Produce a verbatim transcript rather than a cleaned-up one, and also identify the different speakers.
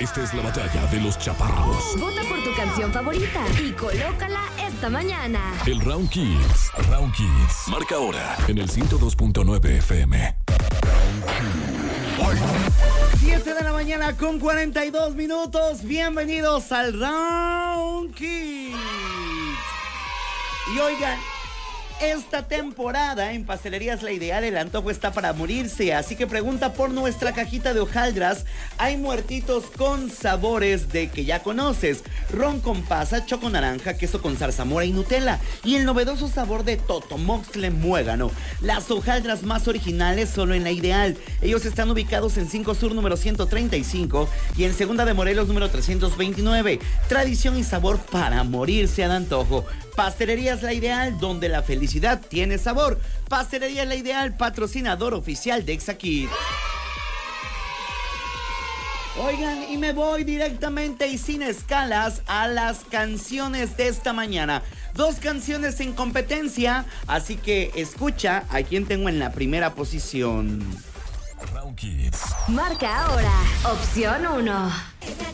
Speaker 1: Esta es la batalla de los chaparros.
Speaker 2: Vota por tu canción favorita y colócala esta mañana.
Speaker 1: El Round Kids. Round Kids. Marca ahora en el ciento dos punto nueve F M.
Speaker 3: siete de la mañana con cuarenta y dos minutos. Bienvenidos al Round Kids. Y oigan, esta temporada en Pastelerías La Ideal el antojo está para morirse, así que pregunta por nuestra cajita de hojaldras. Hay muertitos con sabores de que ya conoces: ron con pasa, choco naranja, queso con zarzamora y Nutella, y el novedoso sabor de totomoxle muégano. Las hojaldras más originales solo en La Ideal. Ellos están ubicados en cinco Sur número ciento treinta y cinco y en Segunda de Morelos número trescientos veintinueve. Tradición y sabor para morirse al antojo. Pastelerías La Ideal, donde la felicidad tiene sabor. Pastelerías La Ideal, patrocinador oficial de ExaKid. Oigan, y me voy directamente y sin escalas a las canciones de esta mañana. Dos canciones en competencia, así que escucha a quién tengo en la primera posición.
Speaker 1: Round Kids.
Speaker 2: Marca ahora, opción uno.